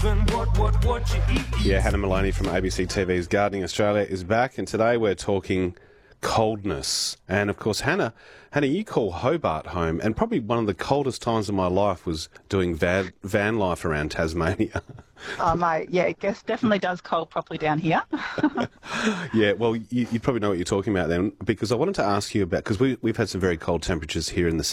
moving, what you eat. Yeah, Hannah Maloney from ABC TV's Gardening Australia is back, and today we're talking coldness. And of course, Hannah, you call Hobart home, and probably one of the coldest times of my life was doing van life around Tasmania. Oh, mate, yeah, it definitely does cold properly down here. Yeah, well, you probably know what you're talking about then, because I wanted to ask you about, because we've had some very cold temperatures here in the